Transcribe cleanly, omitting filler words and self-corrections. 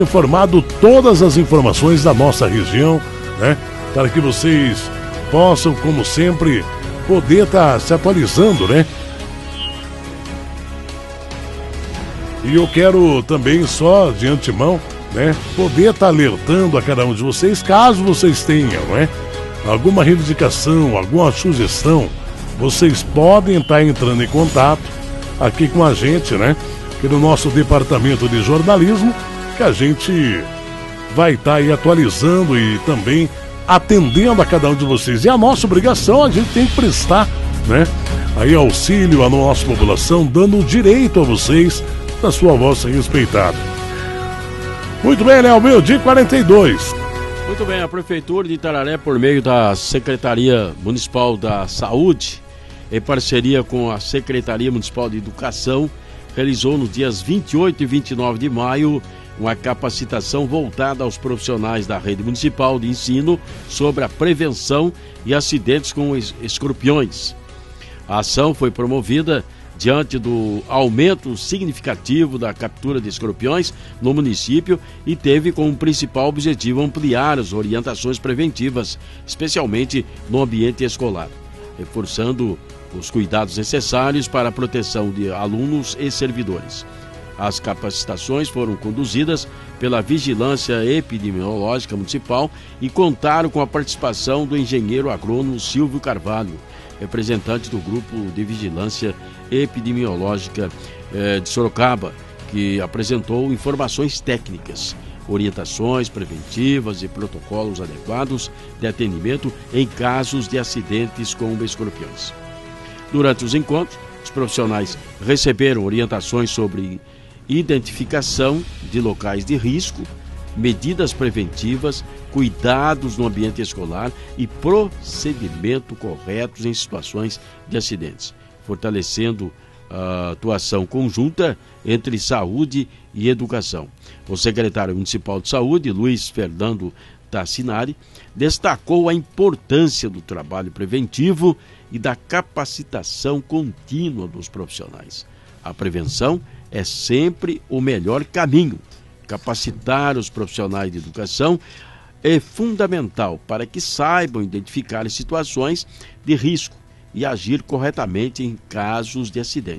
informado todas as informações da nossa região, né? Para que vocês possam, como sempre, poder estar se atualizando, né? E eu quero também, só de antemão, né, poder estar alertando a cada um de vocês, caso vocês tenham, né, alguma reivindicação, alguma sugestão, vocês podem estar entrando em contato aqui com a gente, né, aqui no nosso departamento de jornalismo, que a gente vai estar aí atualizando e também atendendo a cada um de vocês. E a nossa obrigação, a gente tem que prestar, né, aí auxílio à nossa população, dando o direito a vocês da sua voz ser respeitada. Muito bem, Léo, meio-dia 42. Muito bem, a Prefeitura de Itararé, por meio da Secretaria Municipal da Saúde, em parceria com a Secretaria Municipal de Educação, realizou nos dias 28 e 29 de maio uma capacitação voltada aos profissionais da rede municipal de ensino sobre a prevenção e acidentes com escorpiões. A ação foi promovida diante do aumento significativo da captura de escorpiões no município e teve como principal objetivo ampliar as orientações preventivas, especialmente no ambiente escolar, reforçando os cuidados necessários para a proteção de alunos e servidores. As capacitações foram conduzidas pela Vigilância Epidemiológica Municipal e contaram com a participação do engenheiro agrônomo Silvio Carvalho, representante do Grupo de Vigilância Epidemiológica de Sorocaba, que apresentou informações técnicas, orientações preventivas e protocolos adequados de atendimento em casos de acidentes com escorpiões. Durante os encontros, os profissionais receberam orientações sobre identificação de locais de risco, medidas preventivas, cuidados no ambiente escolar e procedimento corretos em situações de acidentes, fortalecendo a atuação conjunta entre saúde e educação. O secretário municipal de saúde, Luiz Fernando Tassinari, destacou a importância do trabalho preventivo e da capacitação contínua dos profissionais. A prevenção é sempre o melhor caminho. Capacitar os profissionais de educação é fundamental para que saibam identificar situações de risco e agir corretamente em casos de acidente.